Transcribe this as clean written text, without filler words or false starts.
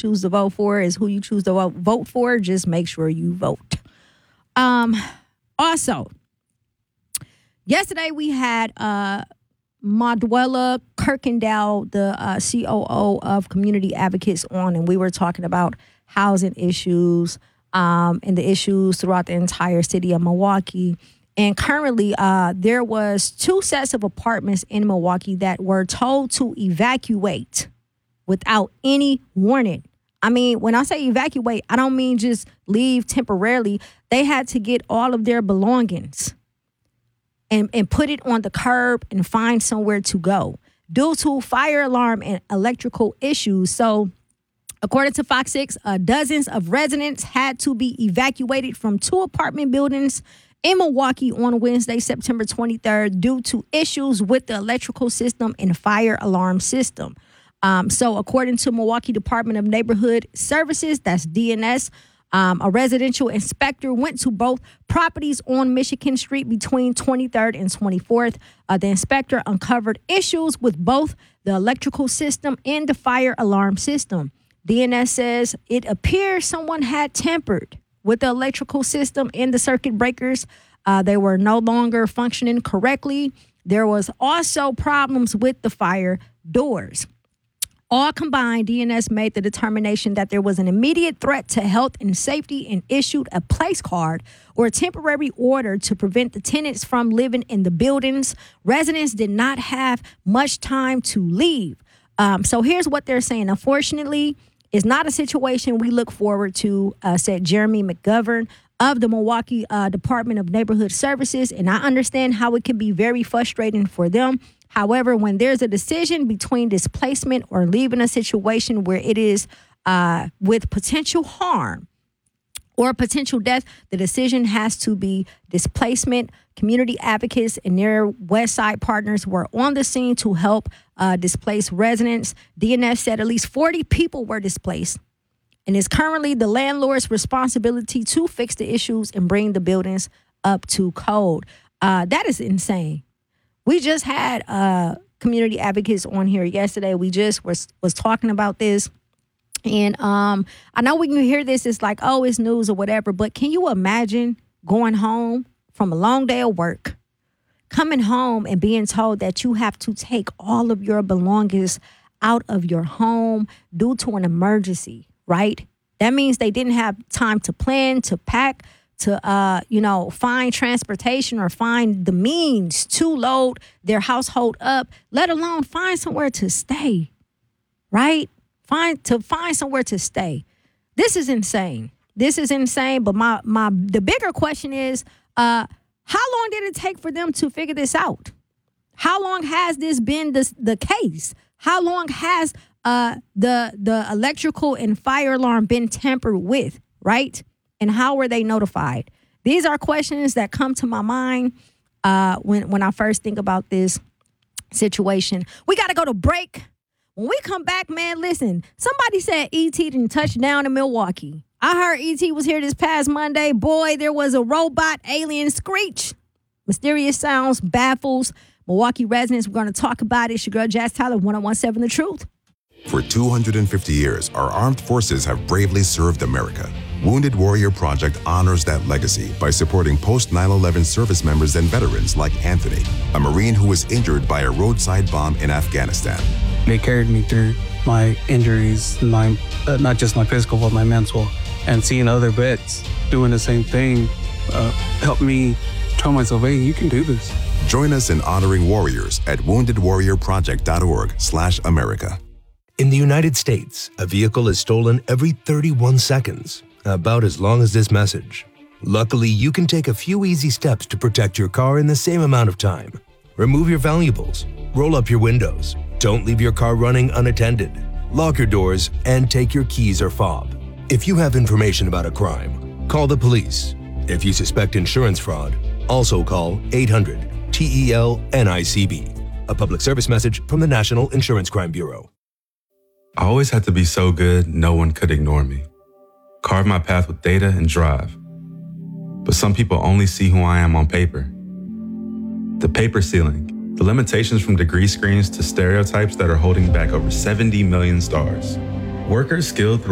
choose to vote for is who you choose to vote for. Just make sure you vote. Also, yesterday we had Maduela Kirkendall, the COO of Community Advocates, on, and we were talking about housing issues and the issues throughout the entire city of Milwaukee. And currently, there was 2 sets of apartments in Milwaukee that were told to evacuate without any warning. I mean, when I say evacuate, I don't mean just leave temporarily. They had to get all of their belongings and put it on the curb and find somewhere to go due to fire alarm and electrical issues. So according to Fox 6, dozens of residents had to be evacuated from 2 apartment buildings in Milwaukee on Wednesday, September 23rd, due to issues with the electrical system and fire alarm system. So according to Milwaukee Department of Neighborhood Services, that's DNS, a residential inspector went to both properties on Michigan Street between 23rd and 24th. The inspector uncovered issues with both the electrical system and the fire alarm system. DNS says it appears someone had tampered with the electrical system and the circuit breakers. They were no longer functioning correctly. There was also problems with the fire doors. All combined, DNS made the determination that there was an immediate threat to health and safety and issued a place card or a temporary order to prevent the tenants from living in the buildings. Residents did not have much time to leave. So here's what they're saying. Unfortunately, it's not a situation we look forward to, said Jeremy McGovern of the Milwaukee Department of Neighborhood Services. And I understand how it can be very frustrating for them. However, when there's a decision between displacement or leaving a situation where it is with potential harm or potential death, the decision has to be displacement. Community advocates and their West Side partners were on the scene to help displaced residents. DNS said at least 40 people were displaced, and it's currently the landlord's responsibility to fix the issues and bring the buildings up to code. That is insane. We just had community advocates on here yesterday. We just was talking about this. And I know when you hear this, it's like, oh, it's news or whatever. But can you imagine going home from a long day of work, coming home and being told that you have to take all of your belongings out of your home due to an emergency, right? That means they didn't have time to plan, to pack, to, find transportation or find the means to load their household up, let alone find somewhere to stay, right? Find somewhere to stay. This is insane. But the bigger question is, how long did it take for them to figure this out? How long has this been the case? How long has the electrical and fire alarm been tampered with, right? And how were they notified? These are questions that come to my mind when I first think about this situation. We got to go to break. When we come back, man, listen, somebody said E.T. didn't touch down in Milwaukee. I heard E.T. was here this past Monday. Boy, there was a robot alien screech. Mysterious sounds baffles Milwaukee residents. We're going to talk about it. It's your girl, Jazz Tyler, 101.7 The Truth. For 250 years, our armed forces have bravely served America. Wounded Warrior Project honors that legacy by supporting post-9/11 service members and veterans like Anthony, a Marine who was injured by a roadside bomb in Afghanistan. They carried me through my injuries, not just my physical, but my mental. And seeing other vets doing the same thing helped me tell myself, hey, you can do this. Join us in honoring warriors at woundedwarriorproject.org/America. In the United States, a vehicle is stolen every 31 seconds, about as long as this message. Luckily, you can take a few easy steps to protect your car in the same amount of time. Remove your valuables, roll up your windows, don't leave your car running unattended, lock your doors, and take your keys or fob. If you have information about a crime, call the police. If you suspect insurance fraud, also call 800-TEL-NICB. A public service message from the National Insurance Crime Bureau. I always had to be so good, no one could ignore me. Carve my path with data and drive. But some people only see who I am on paper. The paper ceiling, the limitations from degree screens to stereotypes that are holding back over 70 million stars. Workers skilled through